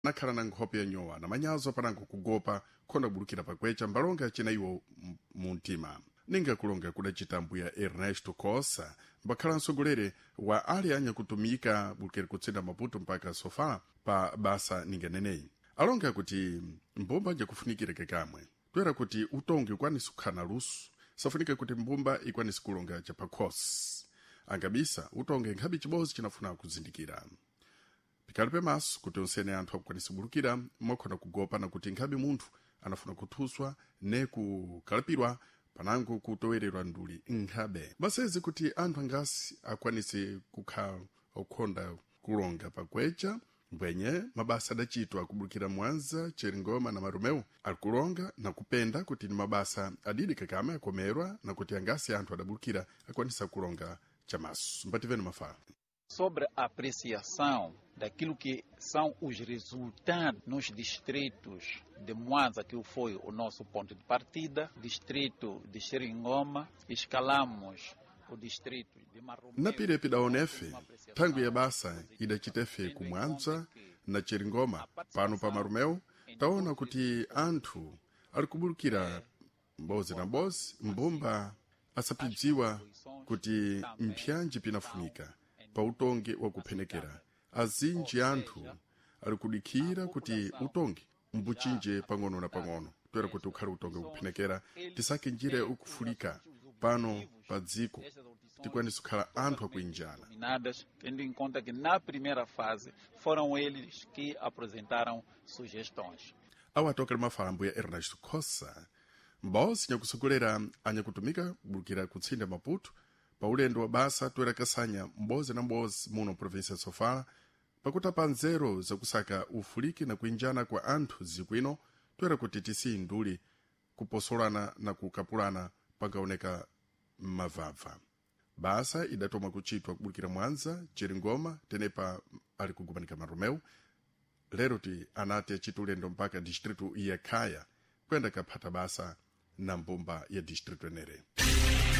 nakhala na nkhope ya nyowa na manyazo panango kugopa khona kubulukira pakwecha mbalonga yacina iwo mu mtima ninga kulonga kudacita mbuya Ernesto Costa mbakhala msogolere wa ali anya kutumika bulukira kutsenda Maputo mpaka Sofala pa basa ninga neneyi alonga kuti mbumba jakufunikire kekamwe twera kuti utongi ukwanisi kukhana lusu safunika kuti mbumba ikwanisi kulonga cha pakhosi angabisa utonge nkhabi chibozi chinafuna kuzindikira pikalipe maso kuti usene anthu akukwanisa bulukira mokhona kugopa na kuti nkhabi munthu anafuna kuthuswa ne kukalapirwa panango kutowererwa nduli nkhabe basezi kuti anthu angasi akwanise kukhala okhonda kulonga pakwecha mbwenye mabasa adachitwa kubulukira Mwanza, Chiringoma na Marumeu alikulonga na kupenda kuti ni mabasa adidi kakame akomerwa na kuti angasi anthu adabulukira akwanisa kulonga chamaso mbativeni mafala sobre a apreciação daquilo que são os resultados nos distritos de Mwanza, que foi o nosso ponto de partida, distrito de Chiringoma, escalamos o distrito de Marumeu. Napire pidaonefe tangu ya basa idachitefe ku Mwanza na Chiringoma pano pa Marumeu taona kuti anthu alikubulukira mbozi na mbozi mbumba asapidziwa kuti mpyanji pinafunika pa utongi wa kuphenekera azinji anthu alikudikira kuti utongi mbuchinje pang'ono na pang'ono twera kuti ukhali utongi kuphenekera tisake njira ukufulika pano pa dziko tikwanisa kukhala anthu akuinjana tendo em conta que na primeira fase foram eles que apresentaram sugestões. Awa atokera mafalambo ya Ernesto Costa mbozi nyakusogolera anyakutumika kubulukira kutsinda Maputo pa ulendo wa basa twera kasanya mbozi na mbozi muno província ya Sofala pakuta pa nzero zakusaka ufuliki na kuinjana kwa anthu zikwino twera kuti tisi nduli kuposolana na kukapulana pakaoneka mavava basa idatoma kuchitwa kubulukira Mwanza, Chiringoma tenepa ali kugumanika Marumeu lero ti anati achita ulendo mpaka distritu ya Kaya kwenda kaphata basa na mbumba ya distritu enere.